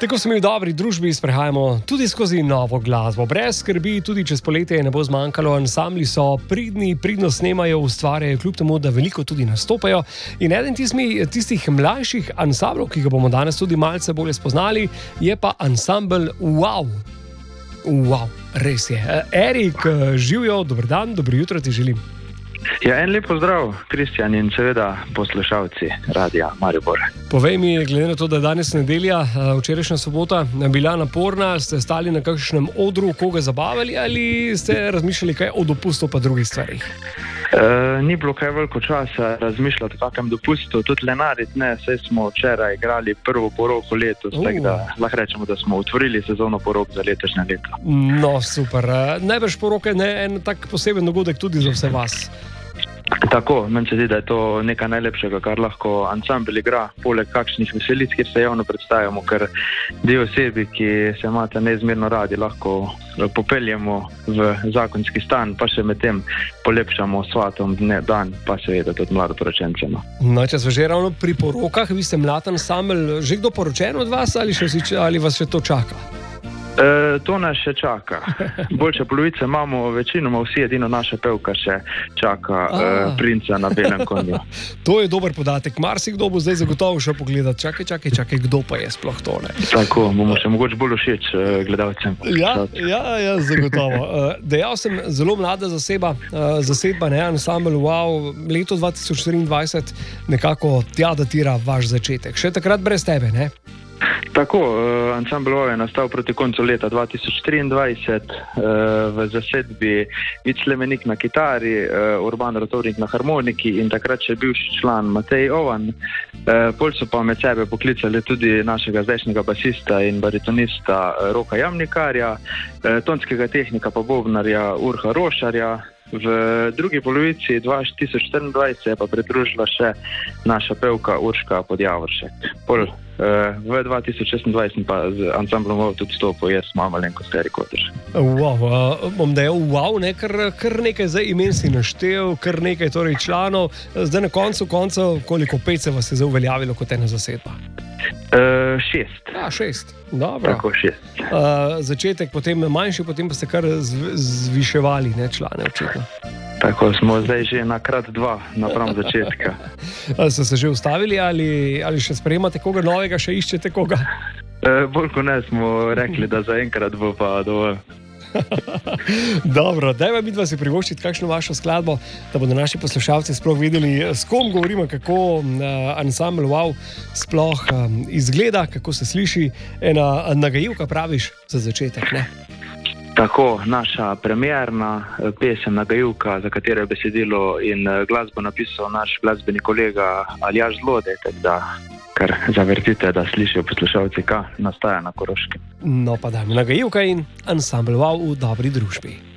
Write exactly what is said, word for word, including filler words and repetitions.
Tako se mi v dobri družbi sprehajamo tudi skozi novo glasbo. Brez skrbi, tudi čez poletje ne bo zmanjkalo. Ansambli so pridni, pridno snemajo, ustvarjajo, kljub temu, da veliko tudi nastopajo. In eden tistih, tistih mlajših ansamblov, ki ga bomo danes tudi malce bolje spoznali, je pa ansambel Wow. Wow, res je. Erik, živijo, dober dan, dobro jutro ti želim. Ja, en lep pozdrav, Kristjan, in seveda poslušalci Radia Maribor. Povej mi, glede na to, da je danes nedelja, včerajšnja sobota bila naporna, ste stali na kakšnem odru, koga zabavali ali ste razmišljali kaj o dopustu pa drugih stvarih? E, ni bilo kaj veliko časa razmišljati o takem dopustu, tudi Lenarit ne, saj smo včeraj igrali prvo poroko letos, uh. tako da lahko rečemo, da smo otvorili sezono porok za letošnje leto. No, super. Najbrž poroke ne en tak poseben dogodek tudi za vse vas. Tako, meni se zdi, da je to nekaj najlepšega, kar lahko ansambel igra, poleg kakšnih veselic, kjer se javno predstavljamo, ker dve osebi, ki se imate neizmerno radi, lahko popeljemo v zakonski stan, pa še med tem polepšamo svatom dan, pa seveda tudi mladoporočencem. No, če smo že ravno pri porokah, vi ste mlad ansambel, že kdo poročen od vas ali, še, ali vas še to čaka? E, to nas še čaka. Boljše polovice imamo, večinoma vsi, edino naša pevka še čaka e, princa na belem konju. To je dober podatek. Marsikdo bo zdaj zagotovo še pogledati. Čakaj, čakaj, čakaj, kdo pa je sploh to, ne? Tako, bomo še mogoče bolj všeč gledalcem. Ja, ja, ja, zagotovo. Dejal sem, zelo mlada zaseba, zasedba, ne, ansambel Wow, leto dva tisoč štiriindvajset nekako tja datira vaš začetek. Še takrat brez tebe, ne? Tako, uh, ansambel Wow je nastal proti koncu leta dva tisoč triindvajset uh, v zasedbi Vic Lemenik na kitari, uh, Urban Rotovnik na harmoniki in takrat še bivši član Matej Ovan. Uh, pol so pa med sebe poklicali tudi našega zdajšnjega basista in baritonista uh, Roka Jamnikarja, uh, tonskega tehnika pa bobnarja Urha Rošarja. V drugi polovici dva tisoč štiriindvajset je pa pridružila še naša pevka Urška Podjavoršek. Pol uh, v dva tisoč šestindvajset pa z ansamblom Wow tudi stopil, jaz imam malenkost Erik Otršek. Wow, uh, bom dejal Wow, ne, kar, kar nekaj zdaj imen si naštel, kar nekaj torej članov. Zdaj na koncu koncev, koliko pece vas je zdaj uveljavilo kot ena zasedba? Uh, šest. Ja, šest. Dobro. Tako, šest. Uh, začetek potem manjši, potem pa ste kar zv zviševali, ne, člane očitno. Tako, smo zdaj že na krat dva napram začetka. Ste se že ustavili ali, ali še sprejemate koga novega, še iščete koga? Uh, bolj ko ne smo rekli, da zaenkrat bo pa dovolj. Dobro, dajva midva si privoščiti kakšno vašo skladbo, da bodo naši poslušalci sploh videli, s kom govorimo, kako uh, ansambel Wow sploh um, izgleda, kako se sliši. Ena nagajivka praviš za začetek, ne? Tako, naša premierna pesem Nagajivka, za katero je besedilo in glasbo napisal naš glasbeni kolega Aljaž Zlodej, tako da kar zavrtite, da slišijo poslušalci, kaj nastaja na Koroškem. No pa dajmo Nagajivka in ansambel Wow v dobri družbi.